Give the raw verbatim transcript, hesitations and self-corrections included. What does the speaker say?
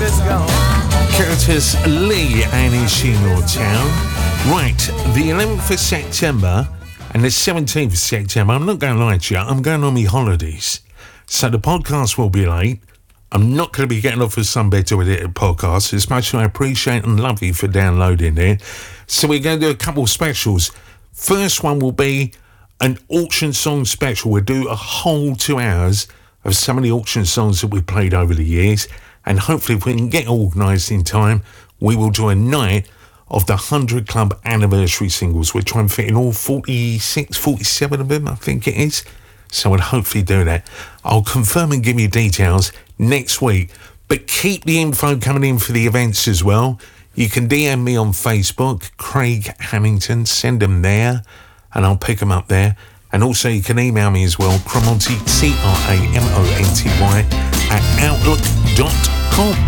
Curtis Lee and Is in Your Town. Right, the eleventh of September and the seventeenth of September, I'm not going to lie to you, I'm going on my holidays. So the podcast will be late. I'm not going to be getting off of some bed to edit a podcast, as much as I appreciate and love you for downloading it. So we're going to do a couple of specials. First one will be an auction song special. We'll do a whole two hours of some of the auction songs that we've played over the years. And hopefully if we can get organised in time, we will do a night of the one hundred Club anniversary singles. We're trying to fit in all forty-six, forty-seven of them, I think it is. So we'll hopefully do that. I'll confirm and give you details next week. But keep the info coming in for the events as well. You can D M me on Facebook, Craig Hamilton, send them there, and I'll pick them up there. And also you can email me as well, Cramonty, C R A M O N T Y, at outlook dot com.